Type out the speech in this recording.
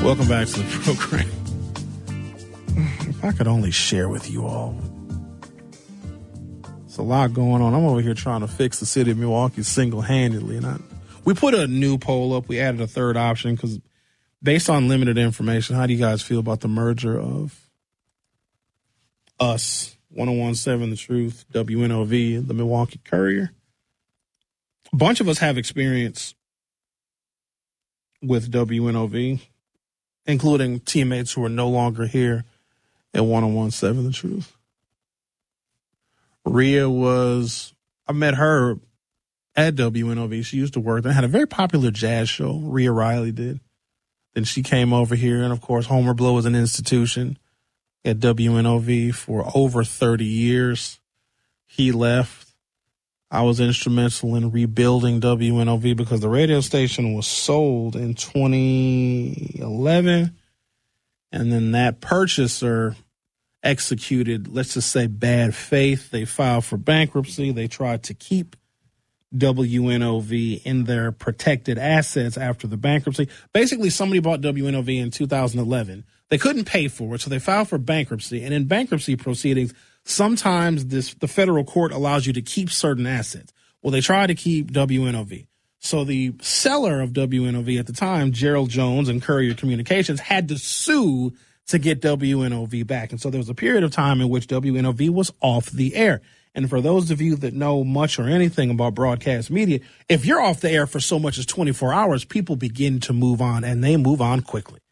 Welcome back to the program. If I could only share with you all. It's a lot going on. I'm over here trying to fix the city of Milwaukee single-handedly. And we put a new poll up. We added a third option because based on limited information, how do you guys feel about the merger of us, 1017 The Truth, WNOV, the Milwaukee Courier? A bunch of us have experience with WNOV, including teammates who are no longer here at 1017 The Truth. Rhea I met her at WNOV. She used to work there. Had a very popular jazz show. Rhea Riley did. Then she came over here, and of course, Homer Blow was an institution at WNOV for over 30 years. He left. I was instrumental in rebuilding WNOV because the radio station was sold in 2011, and then that purchaser executed, let's just say, bad faith. They filed for bankruptcy. They tried to keep WNOV in their protected assets after the bankruptcy. Basically, somebody bought WNOV in 2011. They couldn't pay for it, so they filed for bankruptcy. And in bankruptcy proceedings, sometimes the federal court allows you to keep certain assets. Well, they tried to keep WNOV. So the seller of WNOV at the time, Gerald Jones and Courier Communications, had to sue to get WNOV back. And so there was a period of time in which WNOV was off the air. And for those of you that know much or anything about broadcast media, if you're off the air for so much as 24 hours, people begin to move on, and they move on quickly.